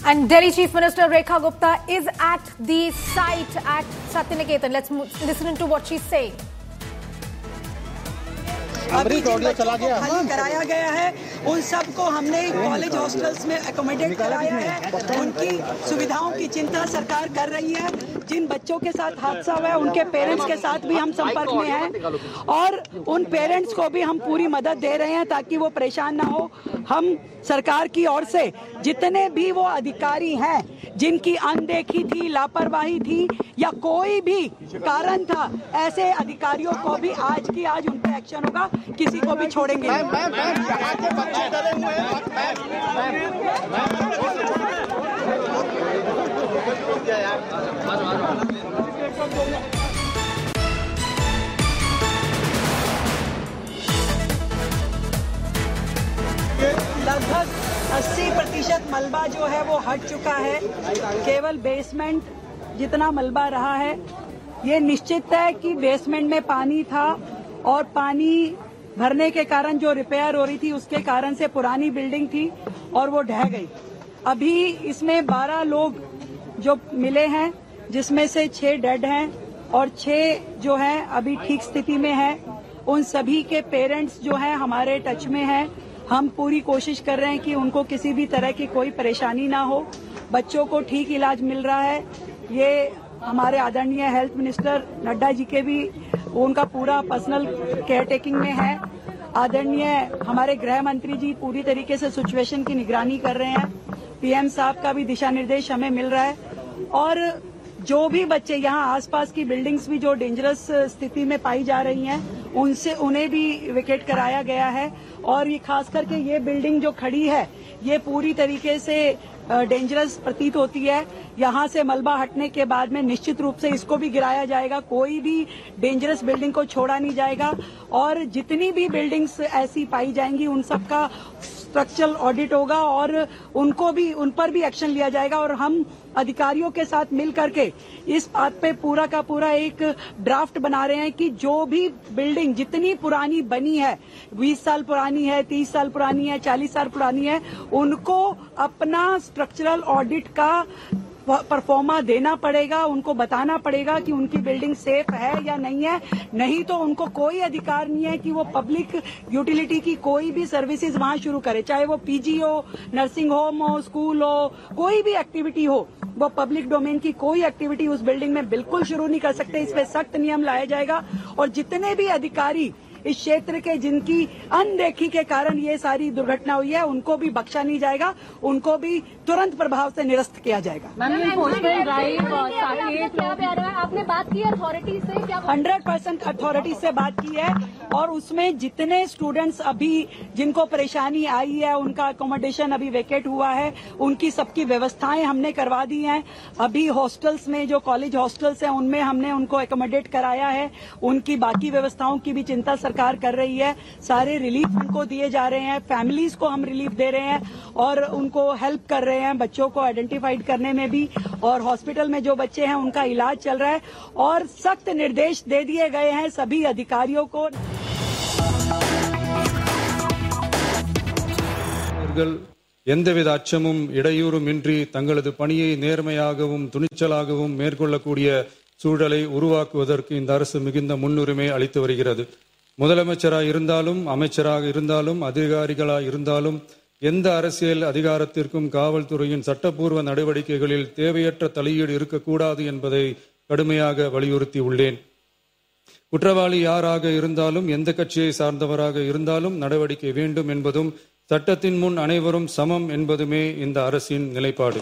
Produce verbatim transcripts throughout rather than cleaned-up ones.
And Delhi Chief Minister Rekha Gupta is at the site at Satyaniketan. Let's listen to what she's saying. अभी जिन बच्चों को खाली कराया गया है उन सबको हमने कॉलेज हॉस्टल्स में एकोमोडेट कराया है। उनकी सुविधाओं की चिंता सरकार कर रही है। जिन बच्चों के साथ हादसा हुआ है उनके पेरेंट्स के साथ भी हम संपर्क में हैं और उन पेरेंट्स को भी हम पूरी मदद दे रहे हैं ताकि वो परेशान ना हो। हम सरकार की ओर से जितने भी वो अधिकारी हैं जिनकी अनदेखी थी, लापरवाही थी या कोई भी कारण था, ऐसे अधिकारियों को भी आज की आज उन पर एक्शन होगा, किसी को भी छोड़ेंगे लगभग अस्सी प्रतिशत मलबा जो है वो हट चुका है। केवल बेसमेंट जितना मलबा रहा है, ये निश्चित है कि बेसमेंट में पानी था और पानी भरने के कारण जो रिपेयर हो रही थी उसके कारण से पुरानी बिल्डिंग थी और वो ढह गई। अभी इसमें बारह लोग जो मिले हैं जिसमें से छह डेड हैं और छह जो हैं अभी ठीक स्थिति में हैं। उन सभी के पेरेंट्स जो हैं हमारे टच में हैं। हम पूरी कोशिश कर रहे हैं कि उनको किसी भी तरह की कोई परेशानी ना हो। बच्चों को ठीक इलाज मिल रहा है। ये हमारे आदरणीय हेल्थ मिनिस्टर नड्डा जी के भी उनका पूरा पर्सनल केयर टेकिंग में है। आदरणीय हमारे गृह मंत्री जी पूरी तरीके से सिचुएशन की निगरानी कर रहे हैं। पीएम साहब का भी दिशा निर्देश हमें मिल रहा है और जो भी बच्चे यहाँ आसपास की बिल्डिंग्स भी जो डेंजरस स्थिति में पाई जा रही हैं उनसे उन्हें भी विकेट कराया गया है। और ये खास करके ये बिल्डिंग जो खड़ी है ये पूरी तरीके से डेंजरस प्रतीत होती है। यहाँ से मलबा हटने के बाद में निश्चित रूप से इसको भी गिराया जाएगा। कोई भी डेंजरस बिल्डिंग को छोड़ा नहीं जाएगा और जितनी भी बिल्डिंग्स ऐसी पाई जाएंगी उन सबका स्ट्रक्चरल ऑडिट होगा और उनको भी उन पर भी एक्शन लिया जाएगा। और हम अधिकारियों के साथ मिल करके इस बात पे पूरा का पूरा एक ड्राफ्ट बना रहे हैं कि जो भी बिल्डिंग जितनी पुरानी बनी है, बीस साल पुरानी है, तीस साल पुरानी है, चालीस साल पुरानी है, उनको अपना स्ट्रक्चरल ऑडिट का परफॉर्मा देना पड़ेगा। उनको बताना पड़ेगा कि उनकी बिल्डिंग सेफ है या नहीं है। नहीं तो उनको कोई अधिकार नहीं है कि वो पब्लिक यूटिलिटी की कोई भी सर्विसेज वहां शुरू करे, चाहे वो पीजी हो, नर्सिंग होम हो, स्कूल हो, कोई भी एक्टिविटी हो। वो पब्लिक डोमेन की कोई एक्टिविटी उस बिल्डिंग में बिल्कुल शुरू नहीं कर सकते। इस पे सख्त नियम लाया जाएगा और जितने भी अधिकारी इस क्षेत्र के जिनकी अनदेखी के कारण ये सारी दुर्घटना हुई है उनको भी बख्शा नहीं जाएगा, उनको भी तुरंत प्रभाव से निरस्त किया जाएगा। आपने बात की अथॉरिटी से क्या? हंड्रेड परसेंट अथॉरिटी से बात की है और उसमें जितने स्टूडेंट्स अभी जिनको परेशानी आई है उनका अकोमोडेशन अभी वेकेट हुआ है, उनकी सबकी व्यवस्थाएं हमने करवा दी हैं। अभी हॉस्टल्स में जो कॉलेज हॉस्टल्स हैं उनमें हमने उनको अकोमोडेट कराया है। उनकी बाकी व्यवस्थाओं की भी चिंता सरकार कर रही है। सारे रिलीफ उनको दिए जा रहे हैं, फैमिलीज को हम रिलीफ दे रहे हैं और उनको हेल्प कर रहे हैं बच्चों को आइडेंटिफाइड करने में भी। और हॉस्पिटल में जो बच्चे हैं उनका इलाज चल रहा है और सख्त निर्देश दे दिए गए हैं सभी अधिकारियों को। எந்தவித அச்சமும் இடையூறுமின்றி தங்களது பணியை நேர்மையாகவும் துணிச்சலாகவும் மேற்கொள்ளக்கூடிய சூழலை உருவாக்குவதற்கு இந்த அரசு மிகுந்த முன்னுரிமை அளித்து வருகிறது. முதலமைச்சராக இருந்தாலும் அமைச்சராக இருந்தாலும் அதிகாரிகளாக இருந்தாலும் எந்த அரசியல் அதிகாரத்திற்கும் காவல்துறையின் சட்டப்பூர்வ நடவடிக்கைகளில் தேவையற்ற தலையீடு இருக்கக்கூடாது என்பதை கடுமையாக வலியுறுத்தி உள்ளேன். குற்றவாளி யாராக இருந்தாலும் எந்த கட்சியை சார்ந்தவராக இருந்தாலும் நடவடிக்கை வேண்டும் என்பதும் சட்டத்தின் முன் அனைவரும் சமம் என்பதுமே இந்த அரசின் நிலைப்பாடு.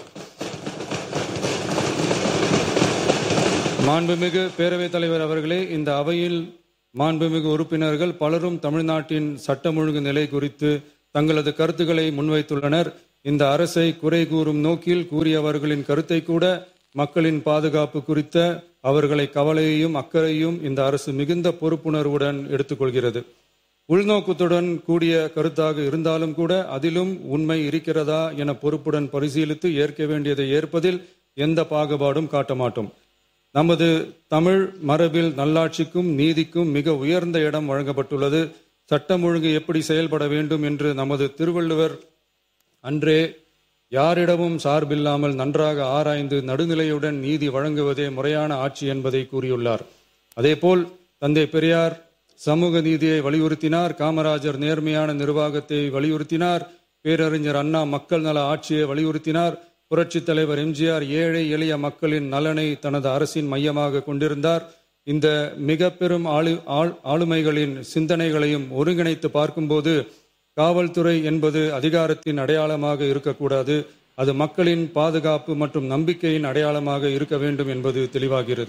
மாண்புமிகு பேரவைத் தலைவர் அவர்களே, இந்த அவையில் மாண்புமிகு உறுப்பினர்கள் பலரும் தமிழ்நாட்டின் சட்டம் ஒழுங்கு நிலை குறித்து தங்களது கருத்துக்களை முன்வைத்துள்ளனர். இந்த அரசை குறை கூறும் நோக்கில் கூறியவர்களின் கருத்தை கூட மக்களின் பாதுகாப்பு குறித்த அவர்களை கவலையையும் அக்கறையும் இந்த அரசு மிகுந்த பொறுப்புணர்வுடன் எடுத்துக்கொள்கிறது. உள்நோக்கத்துடன் கூடிய கருத்தாக இருந்தாலும் கூட அதிலும் உண்மை இருக்கிறதா என பொறுப்புடன் பரிசீலித்து ஏற்க வேண்டியதை ஏற்பதில் எந்த பாகுபாடும் காட்ட மாட்டோம். நமது தமிழ் மரபில் நல்லாட்சிக்கும் நீதிக்கும் மிக உயர்ந்த இடம் வழங்கப்பட்டுள்ளது. சட்டம் ஒழுங்கு எப்படி செயல்பட வேண்டும் என்று நமது திருவள்ளுவர் அன்றே யாரிடமும் சார்பில்லாமல் நன்றாக ஆராய்ந்து நடுநிலையுடன் நீதி வழங்குவதே முறையான ஆட்சி என்பதை கூறியுள்ளார். அதேபோல் தந்தை பெரியார் சமூக நீதியை வலியுறுத்தினார். காமராஜர் நேர்மையான நிர்வாகத்தை வலியுறுத்தினார். பேரறிஞர் அண்ணா மக்கள் நல ஆட்சியை வலியுறுத்தினார். புரட்சித் தலைவர் எம்ஜிஆர் ஏழை எளிய மக்களின் நலனை தனது அரசின் மையமாக கொண்டிருந்தார். இந்த மிக பெரும் ஆளு ஆளுமைகளின் சிந்தனைகளையும் ஒருங்கிணைத்து பார்க்கும்போது காவல்துறை என்பது அதிகாரத்தின் அடையாளமாக இருக்கக்கூடாது, அது மக்களின் பாதுகாப்பு மற்றும் நம்பிக்கையின் அடையாளமாக இருக்க வேண்டும் என்பது தெளிவாகிறது.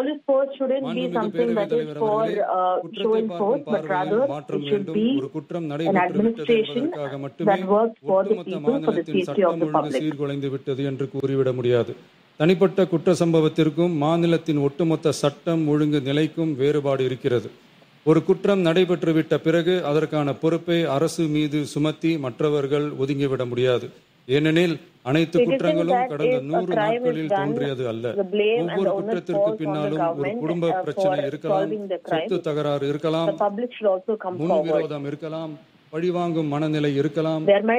மாற்றம் வேண்டும். ஒரு குற்றம் நடைபெற்றுவிட்டது என்பதற்காக மட்டுமே ஒட்டுமொத்த மாநிலத்தின் சட்டம் ஒழுங்கு சீர்குலைந்து விட்டது என்று கூறிவிட முடியாது. தனிப்பட்ட குற்ற சம்பவத்திற்கும் மாநிலத்தின் ஒட்டுமொத்த சட்டம் ஒழுங்கு நிலைக்கும் வேறுபாடு இருக்கிறது. ஒரு குற்றம் நடைபெற்றுவிட்ட பிறகு அதற்கான பொறுப்பை அரசு மீது சுமத்தி மற்றவர்கள் ஒதுங்கிவிட முடியாது. ஏனெனில் அனைத்து குற்றங்களும் கடந்த நூறு நாட்களில் தோன்றியது அல்ல. ஒவ்வொரு குற்றத்திற்கு பின்னாலும் ஒரு குடும்ப பிரச்சனை இருக்கலாம், சொத்து தகராறு இருக்கலாம், முன்விரோதம் இருக்கலாம், பழிவாங்கும் மனநிலை இருக்கலாம்.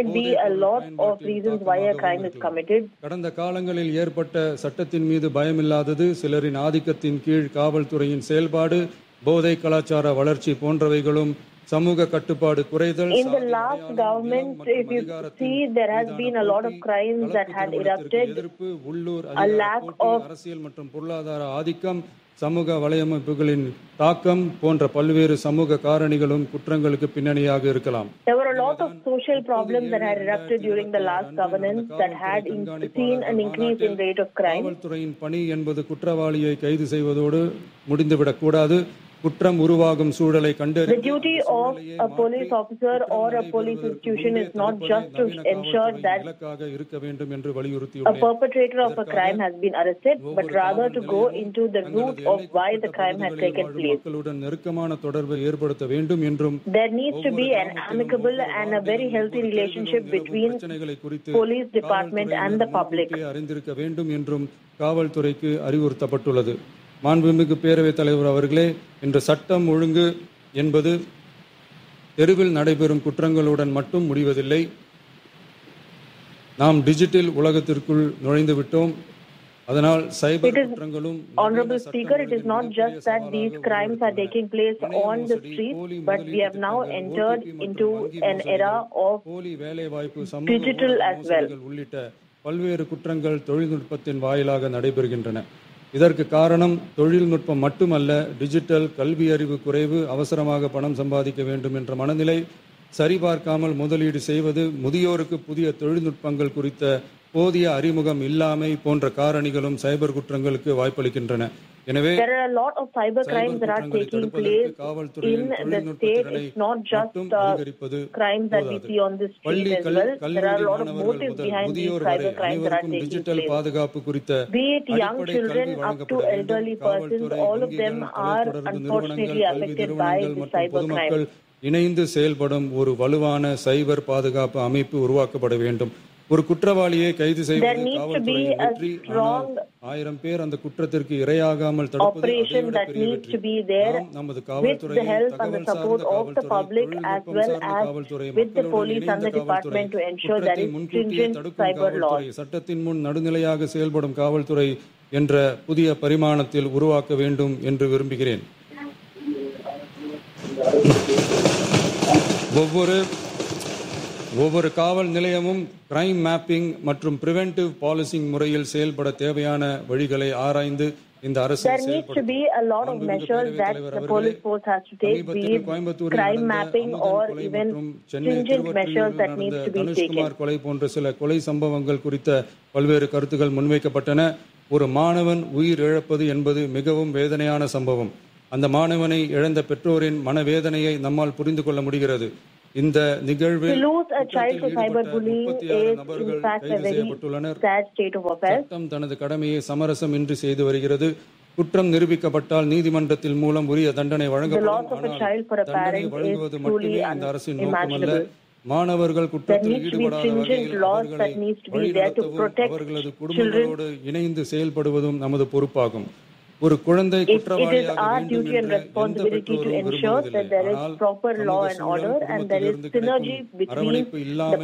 கடந்த காலங்களில் ஏற்பட்ட சட்டத்தின் மீது பயமில்லாதது, சிலரின் ஆதிக்கத்தின் கீழ் காவல்துறையின் செயல்பாடு, போதை கலாச்சார வளர்ச்சி போன்றவைகளும், சமூக கட்டுப்பாடு குறைதல். In the last government, if you see, there has been a lot of crimes that had erupted. எதிர்ப்பு, உள்ளூர் அரசியல் மற்றும் பொருளாதார ஆதிக்கம், சமூக வலையமைப்புகளின் தாக்கம் போன்ற பல்வேறு சமூக காரணிகளும் குற்றங்களுக்கு பின்னணியாக இருக்கலாம். There were a lot of social problems that had erupted during the last governance that had seen an increase in rate of crime. காவல்துறையின் பணி என்பது குற்றவாளியை கைது செய்வதோடு முடிந்துவிடக் கூடாது. குற்றம் உருவாகும் சூழலை கண்டறிந்து The duty of a police officer or a police institution is not just to ensure that இருக்க வேண்டும் என்று வலியுறுத்தியுள்ளேன். A perpetrator of a crime has been arrested, but rather to go into the root of why the crime has taken place. மக்களுடன் நெருக்கமான தொடர்பை ஏற்படுத்த வேண்டும் என்றும், there needs to be an amicable and a very healthy relationship between police department and the public. அறிந்திருக்க வேண்டும் என்றும் காவல்துறைக்கு அறிவுறுத்தப்பட்டுள்ளது. மாண்புமிகு பேரவைத் தலைவர் அவர்களே, இன்று சட்டம் ஒழுங்கு என்பது தெருவில் நடைபெறும் குற்றங்களுடன் மட்டும் முடிவதில்லை. நாம் டிஜிட்டல் உலகத்திற்குள் நுழைந்து விட்டோம். அதனால் சைபர் குற்றங்களும். Honorable Speaker, it is not just that these crimes are taking place on the streets, but we have now entered into an era of digital as well. உள்ளிட்ட பல்வேறு குற்றங்கள் தொழில்நுட்பத்தின் வாயிலாக நடைபெறுகின்றன. இதற்கு காரணம் தொழில்நுட்பம் மட்டுமல்ல, டிஜிட்டல் கல்வி அறிவு குறைவு, அவசரமாக பணம் சம்பாதிக்க வேண்டும் என்ற மனநிலை, சரிபார்க்காமல் முதலீடு செய்வது, முதியோருக்கு புதிய தொழில்நுட்பங்கள் குறித்த போதிய அறிமுகம் இல்லாமை போன்ற காரணிகளும் சைபர் குற்றங்களுக்கு வாய்ப்பளிக்கின்றன. எனவே there are a lot of cyber crimes that are taking place in the state. It's not just uh, crimes that we see on the street as well. There are a lot of motives behind these cyber crimes that are taking place. Be it young children up to elderly persons, all of them are unfortunately affected by the cyber crime. இணைந்து செயல்படும் ஒரு வலுவான சைபர் பாதுகாப்பு அமைப்பு உருவாக்கப்பட வேண்டும். ஒரு குற்றவாளியை கைது செய்வது காவல்துறையின் வெற்றி. ஆயிரம் பேர் அந்த குற்றத்திற்கு இரையாகாமல் தடுப்பது நமது காவல்துறை, தகவல் சார்ந்த காவல்துறை, காவல்துறை, குற்றத்தை முன்கூட்டியே தடுக்கும் காவல்துறை, சட்டத்தின் முன் நடுநிலையாக செயல்படும் காவல்துறை என்ற புதிய பரிமாணத்தில் உருவாக்க வேண்டும் என்று விரும்புகிறேன். ஒவ்வொரு ஒவ்வொரு காவல் நிலையமும் கிரைம் மேப்பிங் மற்றும் பிரிவென்டிவ் பாலிசிங் முறையில் செயல்பட தேவையான வழிகளை ஆராய்ந்து இந்த அரசு தனுஷ்குமார் கொலை போன்ற சில கொலை சம்பவங்கள் குறித்த பல்வேறு கருத்துக்கள் முன்வைக்கப்பட்டன. ஒரு மாணவன் உயிர் இழப்பது என்பது மிகவும் வேதனையான சம்பவம். அந்த மாணவனை இழந்த பெற்றோரின் மனவேதனையை நம்மால் புரிந்து கொள்ள முடிகிறது. இந்த நிகழ்வில் சட்டம் தனது கடமையை சமரசம் இன்றி செய்து வருகிறது. குற்றம் நிரூபிக்கப்பட்டால் நீதிமன்றத்தின் மூலம் உரிய தண்டனை வழங்கப்படும். தண்டனை வழங்குவது மட்டுமே இந்த அரசின் நோக்கமல்ல. மாணவர்கள் குற்றத்தில் ஈடுபடாத வகையில் அவர்களை வழிநடத்தவும் அவர்களது குடும்பங்களோடு இணைந்து செயல்படுவதும் நமது பொறுப்பாகும். ஒரு குழந்தை குற்றவாளியாக வேண்டும் என்று எந்த பெற்றோரும் விரும்புவதில்லை. ஆனால் அரவணைப்பு இல்லாமல்